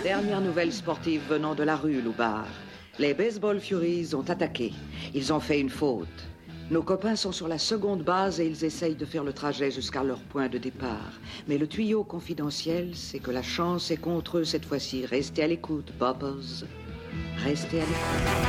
Dernière nouvelle sportive venant de la rue, Loubar. Les Baseball Furies ont attaqué. Ils ont fait une faute. Nos copains sont sur la seconde base et ils essayent de faire le trajet jusqu'à leur point de départ. Mais le tuyau confidentiel, c'est que la chance est contre eux cette fois-ci. Restez à l'écoute, Boppers. Restez à l'écoute.